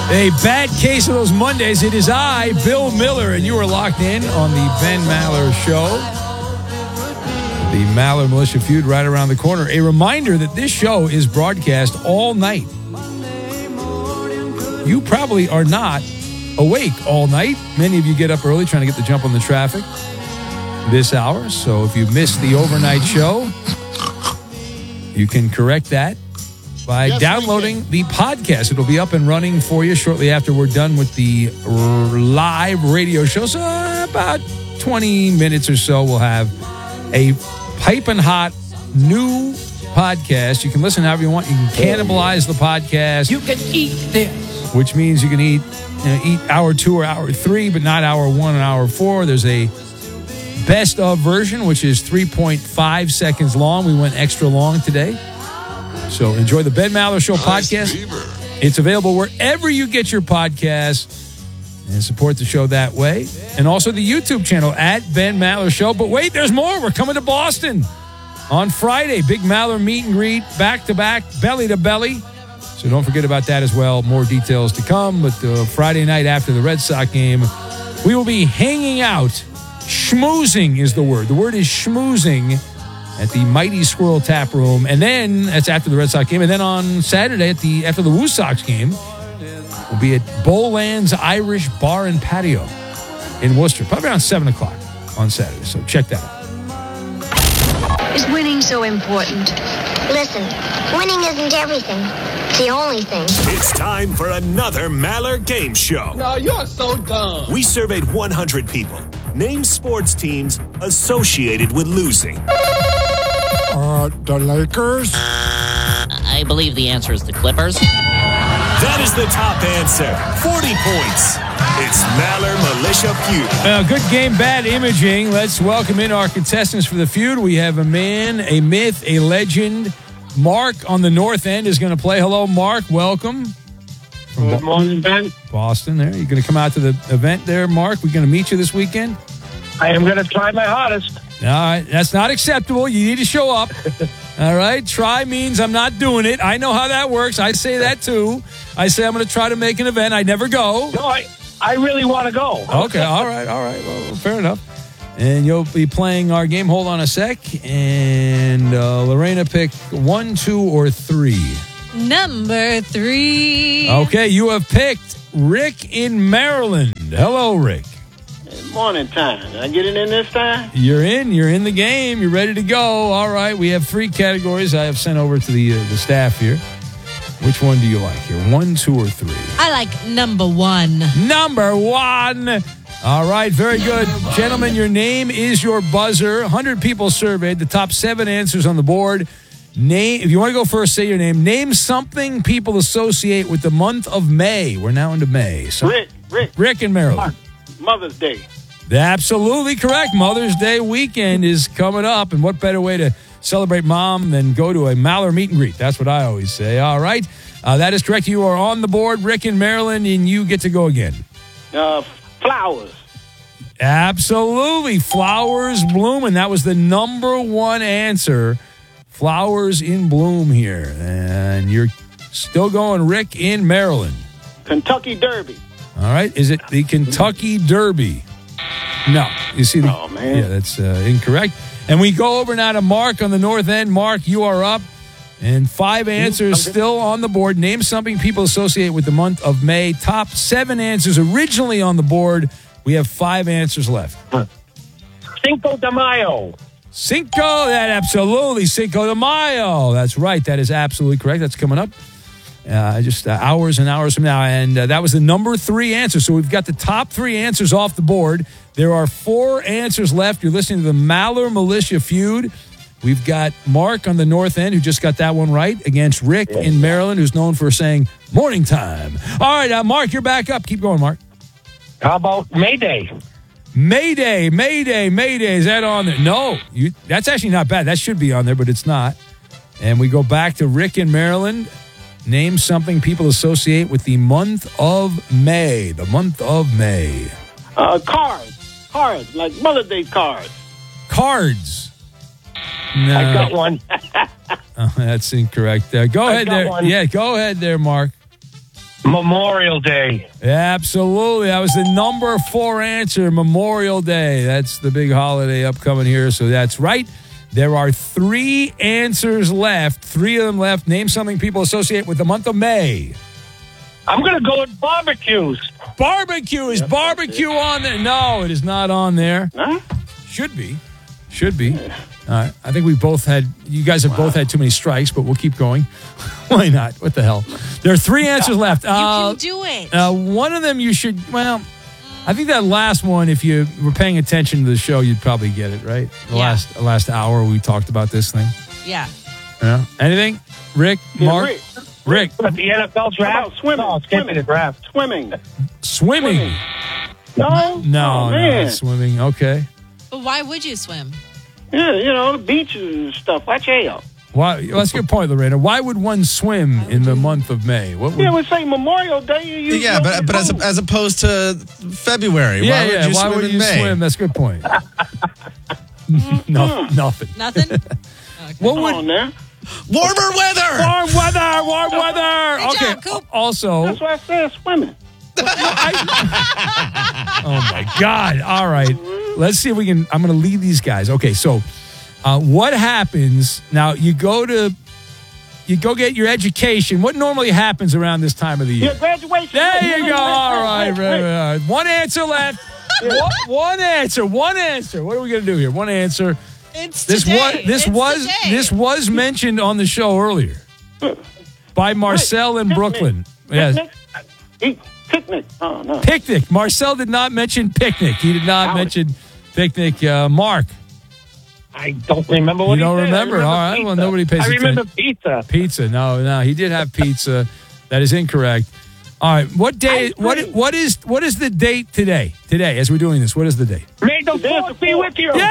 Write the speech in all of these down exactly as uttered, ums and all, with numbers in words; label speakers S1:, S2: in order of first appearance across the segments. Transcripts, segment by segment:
S1: A bad case of those Mondays. It is I, Bill Miller, and you are locked in on the Ben Maller Show. The Maller Militia Feud right around the corner. A reminder that this show is broadcast all night. You probably are not awake all night. Many of you get up early trying to get the jump on the traffic this hour. So if you missed the overnight show, you can correct that by yes, downloading the podcast. It'll be up and running for you shortly after we're done with the r- live radio show. So about twenty minutes or so, we'll have a piping hot new podcast. You can listen however you want. You can cannibalize the podcast.
S2: You can eat this.
S1: Which means you can eat, you know, eat hour two or hour three, but not hour one and hour four. There's a best of version, which is three point five seconds long. We went extra long today. So enjoy the Ben Maller Show nice podcast. Beaver. It's available wherever you get your podcasts and support the show that way. And also the YouTube channel at Ben Maller Show. But wait, there's more. We're coming to Boston on Friday. Big Maller meet and greet, back to back, belly to belly. So don't forget about that as well. More details to come. But uh, Friday night after the Red Sox game, we will be hanging out. Schmoozing is the word. The word is schmoozing at the Mighty Squirrel Tap Room. And then, that's after the Red Sox game. And then on Saturday, at the after the Woo Sox game, we'll be at Bowland's Irish Bar and Patio in Worcester. Probably around seven o'clock on Saturday. So check that out.
S3: Is winning so important?
S4: Listen, winning isn't everything. It's the only thing.
S5: It's time for another Maller Game Show.
S2: No, you're so dumb.
S5: We surveyed one hundred people. Name sports teams associated with losing.
S6: Uh, the Lakers?
S7: I believe the answer is the Clippers.
S5: That is the top answer. forty points. It's Maller Militia Feud.
S1: Uh, good game, bad imaging. Let's welcome in our contestants for the feud. We have a man, a myth, a legend. Mark on the north end is going to play. Hello, Mark. Welcome.
S8: Good morning, Ben.
S1: Boston there. You're going to come out to the event there, Mark? We're going to meet you this weekend?
S8: I am going to try my hardest.
S1: All right. That's not acceptable. You need to show up. All right. Try means I'm not doing it. I know how that works. I say that too. I say I'm going to try to make an event. I never go.
S8: No, I, I really want to go.
S1: Okay. All right. All right. Well, fair enough. And you'll be playing our game. Hold on a sec. And uh, Lorena, pick one, two, or three.
S9: Number three.
S1: Okay. You have picked Rick in Maryland. Hello, Rick.
S10: Morning time. Did I get it in this time?
S1: You're in. You're in the game. You're ready to go. All right. We have three categories I have sent over to the uh, the staff here. Which one do you like here? One, two, or three?
S9: I like number one.
S1: Number one. All right. Very good. Gentlemen, your name is your buzzer. one hundred people surveyed. The top seven answers on the board. Name. If you want to go first, say your name. Name something people associate with the month of May. We're now into May. So,
S10: Rick. Rick.
S1: Rick in Maryland.
S10: Mother's Day.
S1: Absolutely correct. Mother's Day weekend is coming up, and what better way to celebrate mom than go to a Maller meet and greet? That's what I always say. All right. Uh, that is correct. You are on the board, Rick in Maryland, and you get to go again.
S10: Uh, flowers.
S1: Absolutely. Flowers bloom, and that was the number one answer. Flowers in bloom here. And you're still going, Rick in Maryland.
S10: Kentucky Derby.
S1: All right. Is it the Kentucky Derby? No. You see the,
S10: oh, man.
S1: Yeah, that's uh, incorrect. And we go over now to Mark on the north end. Mark, you are up. And five answers still on the board. Name something people associate with the month of May. Top seven answers originally on the board. We have five answers left.
S8: Cinco de Mayo.
S1: Cinco, that absolutely. Cinco de Mayo. That's right. That is absolutely correct. That's coming up. Uh, just uh, hours and hours from now. And uh, that was the number three answer. So we've got the top three answers off the board. There are four answers left. You're listening to the Maller Militia Feud. We've got Mark on the north end, who just got that one right, against Rick yeah. in Maryland, who's known for saying morning time. All right, uh, Mark, you're back up. Keep going, Mark.
S8: How about May Day?
S1: May Day, May Day, May Day. Is that on there? No. You, that's actually not bad. That should be on there, but it's not. And we go back to Rick in Maryland. Name something people associate with the month of May. The month of May.
S10: Uh, cards. Cards, like Mother's Day cards.
S1: Cards. No.
S8: I got one.
S1: Oh, that's incorrect. Uh, go
S8: I
S1: ahead
S8: got
S1: there.
S8: One.
S1: Yeah, go ahead there, Mark.
S8: Memorial Day.
S1: Absolutely. That was the number four answer, Memorial Day. That's the big holiday upcoming here, so that's right. There are three answers left. Three of them left. Name something people associate with the month of May.
S8: I'm going to go with barbecues.
S1: Barbecue. Is yep, barbecue on there? No, it is not on there.
S10: Huh?
S1: Should be. Should be. All right. I think we both had, you guys have wow. both had too many strikes, but we'll keep going. Why not? What the hell? There are three answers left.
S9: You
S1: uh,
S9: can do it.
S1: Uh, one of them you should, well, I think that last one, if you were paying attention to the show, you'd probably get it, right? The
S9: yeah.
S1: last the last hour we talked about this thing.
S9: Yeah.
S1: Yeah. Anything? Rick?
S10: Yeah,
S1: Mark?
S10: Rick.
S1: Rick.
S8: But the N F L draft?
S10: Swimming.
S8: No,
S10: swimming.
S8: the draft.
S10: Swimming.
S1: Swimming.
S10: No?
S1: No,
S10: oh,
S1: no, swimming. Okay.
S9: But why would you swim?
S10: Yeah, you know, the beaches and stuff. Watch out.
S1: Why? Well, that's a good point, Lorena. Why would one swim in the month of May? What would,
S10: yeah, we say Memorial Day. You
S3: yeah, but but as, as opposed to February.
S1: Yeah,
S3: why would
S1: yeah.
S3: you
S1: why
S3: swim
S1: would
S3: in
S1: you
S3: May?
S1: swim? That's a good point. no, nothing.
S9: Nothing? Okay.
S1: What
S10: Come
S1: would,
S10: on now.
S3: Warmer weather.
S1: Warm weather. Warm weather.
S9: Good
S1: okay.
S9: job, Coop.
S1: Also.
S10: That's why I said swimming.
S1: Oh my God! All right, let's see if we can. I'm going to lead these guys. Okay, so uh, what happens now? You go to, you go get your education. What normally happens around this time of the year?
S10: Yeah, graduation.
S1: There
S10: Wait,
S1: you
S10: wait,
S1: go.
S10: wait,
S1: All
S10: wait,
S1: right,
S10: wait,
S1: right,
S10: wait.
S1: right. One answer left. one, one answer. One answer. What are we going to do here? One answer.
S9: It's
S1: This
S9: today.
S1: was this
S9: it's
S1: was
S9: today.
S1: this was mentioned on the show earlier by Marcel in
S10: Picnic.
S1: Brooklyn. Yes.
S10: Picnic? Eat picnic. Oh, no.
S1: Picnic. Marcel did not mention picnic. He did not
S10: Ouch.
S1: mention picnic. Uh, Mark.
S8: I don't remember what
S1: You
S8: he
S1: don't
S8: said. I
S1: remember? All right.
S8: pizza.
S1: Well, nobody pays
S8: I remember
S1: attention.
S8: pizza.
S1: Pizza. No, no. He did have pizza. That is incorrect. All right. What day?
S10: Ice
S1: What?
S10: cream.
S1: What is? What is the date today? Today, as we're doing this, what is the date?
S8: May the fourth be with you.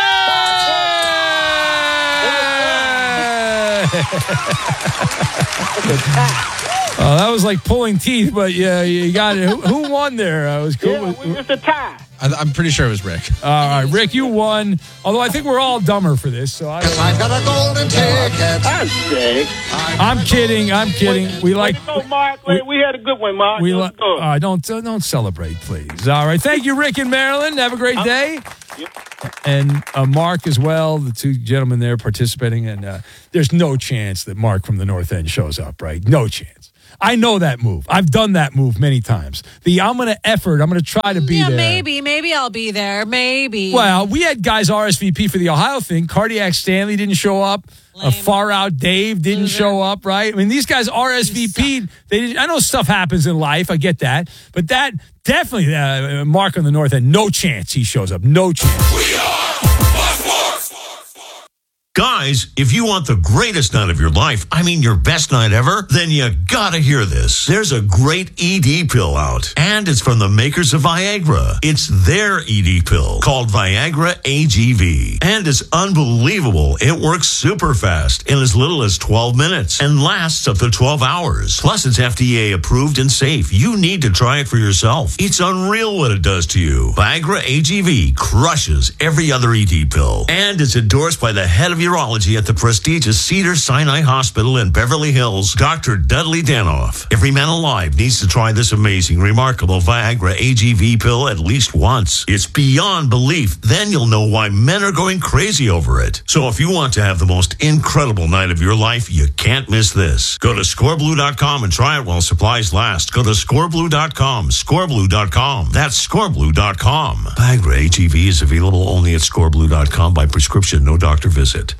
S1: Oh, that was like pulling teeth, but yeah, you got it. Who, who won there? Uh, it was cool.
S10: Yeah, it's a tie.
S3: I, I'm pretty sure it was Rick.
S1: All right, Rick, you won. Although I think we're all dumber for this. So I,
S6: I got a golden ticket.
S10: I'm sick.
S1: I'm kidding. I'm kidding. We like.
S10: Way to go, Mark. We, we had a good one, Mark.
S1: We
S10: It was
S1: like.
S10: good.
S1: Uh, don't uh, don't celebrate, please. All right. Thank you, Rick in Maryland. Have a great day. And uh, Mark as well, the two gentlemen there participating. And uh, there's no chance that Mark from the North End shows up, right? No chance. I know that move. I've done that move many times. The I'm going to effort. I'm going to try to be
S9: yeah,
S1: there.
S9: maybe. Maybe I'll be there. Maybe.
S1: Well, we had guys R S V P for the Ohio thing. Cardiac Stanley didn't show up. A far out Dave didn't
S9: Loser.
S1: show up, right? I mean, these guys R S V P'd. They didn't, I know stuff happens in life. I get that. But that definitely, uh, Mark on the North End, no chance he shows up. No chance.
S5: We are Guys, if you want the greatest night of your life, I mean your best night ever, then you gotta hear this. There's a great E D pill out, and it's from the makers of Viagra. It's their E D pill called Viagra A G V, and it's unbelievable. It works super fast in as little as twelve minutes and lasts up to twelve hours. Plus, it's F D A approved and safe. You need to try it for yourself. It's unreal what it does to you. Viagra A G V crushes every other E D pill, and it's endorsed by the head of urology at the prestigious Cedars-Sinai Hospital in Beverly Hills, Doctor Dudley Danoff. Every man alive needs to try this amazing, remarkable Viagra A G V pill at least once. It's beyond belief. Then you'll know why men are going crazy over it. So if you want to have the most incredible night of your life, you can't miss this. Go to score blue dot com and try it while supplies last. Go to score blue dot com, score blue dot com. That's score blue dot com. Viagra A G V is available only at score blue dot com by prescription, no doctor visit.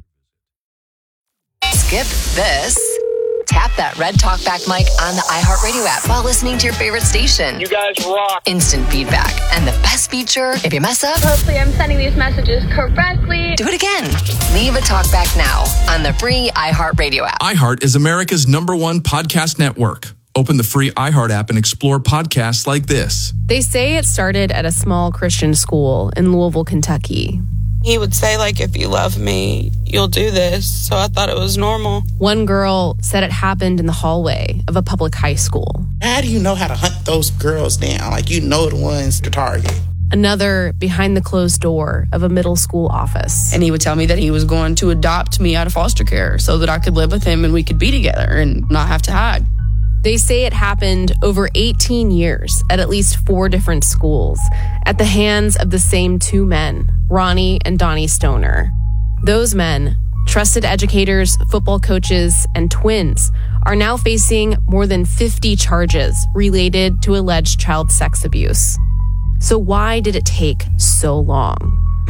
S11: Skip this. Tap that red talkback mic on the iHeartRadio app while listening to your favorite station.
S10: You guys rock.
S11: Instant feedback. And the best feature, if you mess up,
S4: Hopefully I'm sending these messages correctly.
S11: do it again. Leave a talkback now on the free iHeartRadio app.
S12: iHeart is America's number one podcast network. Open the free iHeart app and explore podcasts like this.
S13: They say it started at a small Christian school in Louisville, Kentucky.
S14: He would say, like, if you love me, you'll do this. So I thought it was normal.
S13: One girl said it happened in the hallway of a public high school.
S15: How do you know how to hunt those girls down? Like, you know the ones to target.
S13: Another behind the closed door of a middle school office.
S14: And he would tell me that he was going to adopt me out of foster care so that I could live with him and we could be together and not have to hide.
S13: They say it happened over eighteen years at at least four different schools at the hands of the same two men, Ronnie and Donnie Stoner. Those men, trusted educators, football coaches, and twins, are now facing more than fifty charges related to alleged child sex abuse. So why did it take so long?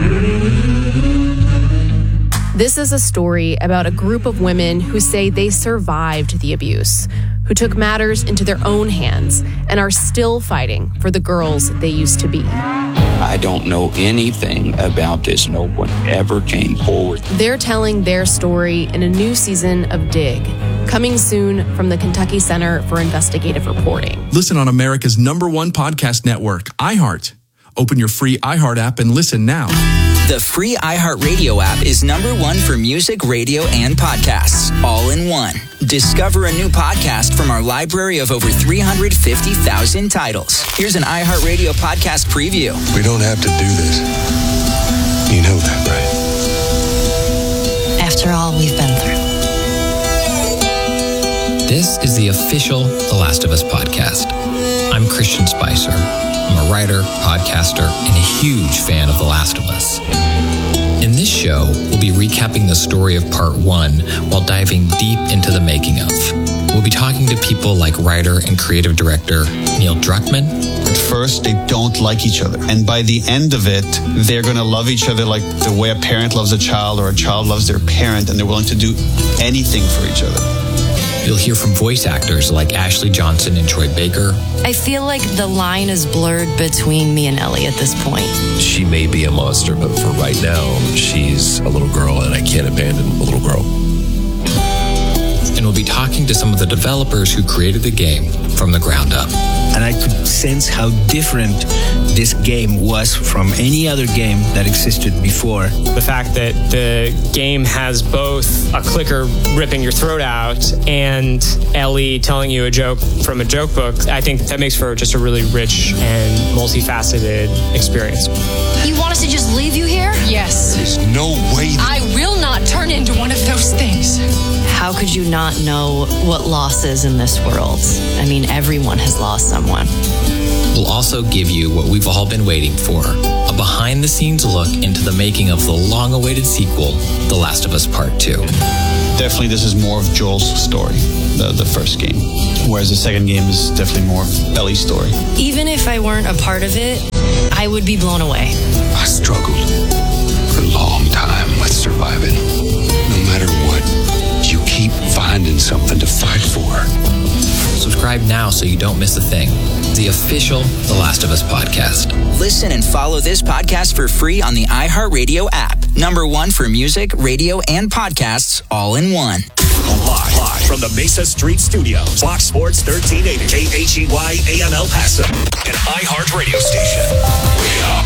S13: This is a story about a group of women who say they survived the abuse, who took matters into their own hands and are still fighting for the girls they used to be.
S16: I don't know anything about this. No one ever came forward.
S13: They're telling their story in a new season of Dig, coming soon from the Kentucky Center for Investigative Reporting.
S12: Listen on America's number one podcast network, iHeart. Open your free iHeart app and listen now.
S17: The free iHeartRadio app is number one for music, radio, and podcasts, all in one. Discover a new podcast from our library of over three hundred fifty thousand titles. Here's an iHeartRadio podcast preview.
S18: We don't have to do this. You know that, right?
S19: After all we've been through.
S20: This is the official The Last of Us podcast. I'm Christian Spicer. I'm a writer, podcaster, and a huge fan of The Last of Us. In this show, we'll be recapping the story of part one while diving deep into the making of. We'll be talking to people like writer and creative director Neil Druckmann.
S21: At first, they don't like each other. And by the end of it, they're going to love each other like the way a parent loves a child or a child loves their parent, and they're willing to do anything for each other.
S20: You'll hear from voice actors like Ashley Johnson and Troy Baker.
S19: I feel like the line is blurred between me and Ellie at this point.
S22: She may be a monster, but for right now, she's a little girl, and I can't abandon a little girl.
S20: And we'll be talking to some of the developers who created the game from the ground up.
S23: And I could sense how different this game was from any other game that existed before.
S24: The fact that the game has both a clicker ripping your throat out and Ellie telling you a joke from a joke book, I think that makes for just a really rich and multifaceted experience.
S25: You want us to just leave you here?
S19: Yes.
S18: There's no way.
S25: I will not turn into one of those things.
S19: How could you not know what loss is in this world? I mean, everyone has lost someone.
S20: We'll also give you what we've all been waiting for, a behind-the-scenes look into the making of the long-awaited sequel, The Last of Us Part two.
S21: Definitely, this is more of Joel's story, the, the first game, whereas the second game is definitely more of Ellie's story.
S19: Even if I weren't a part of it, I would be blown away.
S18: I struggled for a long time with surviving. No matter what, you keep finding something to fight for.
S20: Subscribe now so you don't miss a thing. The official The Last of Us podcast.
S17: Listen and follow this podcast for free on the iHeartRadio app. Number one for music, radio, and podcasts, all in one.
S26: Live, live from the Mesa Street Studios. Fox Sports thirteen eighty, K H E Y A M El Paso, an iHeart radio station. We are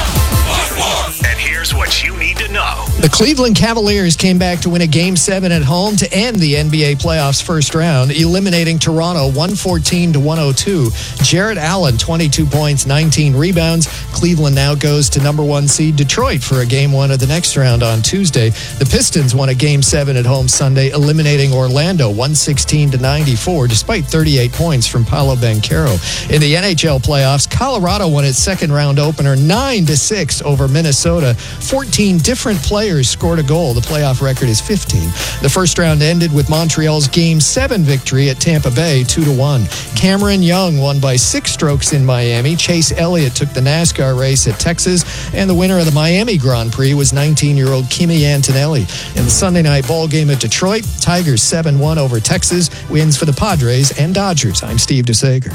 S26: And here's what you need to know.
S27: The Cleveland Cavaliers came back to win a Game seven at home to end the N B A playoffs first round, eliminating Toronto one fourteen to one oh two. Jarrett Allen, twenty-two points, nineteen rebounds. Cleveland now goes to number one seed Detroit for a Game one of the next round on Tuesday. The Pistons won a Game seven at home Sunday, eliminating Orlando one sixteen to ninety-four, despite thirty-eight points from Paolo Banchero. In the N H L playoffs, Colorado won its second round opener nine to six over Minnesota. fourteen different players scored a goal. The playoff record is fifteen. The first round ended with Montreal's Game seven victory at Tampa Bay two to one. Cameron Young won by six strokes in Miami. Chase Elliott took the NASCAR race at Texas, and the winner of the Miami Grand Prix was nineteen-year-old Kimi Antonelli. In the Sunday night ball game at Detroit, Tigers seven one over Texas, wins for the Padres and Dodgers. I'm Steve DeSager.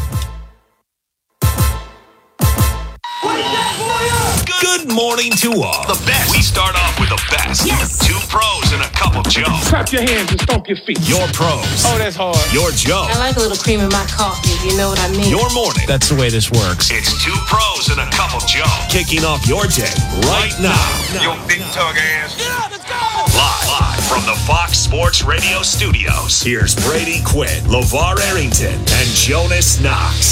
S26: Good morning to all. The best. We start off with the best. Yes. Two pros and a couple jokes.
S8: Clap your hands and stomp your feet.
S26: Your pros.
S8: Oh, that's hard.
S26: Your joke.
S28: I like a little cream in my coffee, you know what I mean.
S26: Your morning.
S3: That's the way this works.
S26: It's two pros and a couple jokes. Kicking off your day right now.
S8: Your big tug ass.
S26: Yeah, let's go. Live, live from the Fox Sports Radio studios. Here's Brady Quinn, LeVar Arrington, and Jonas Knox.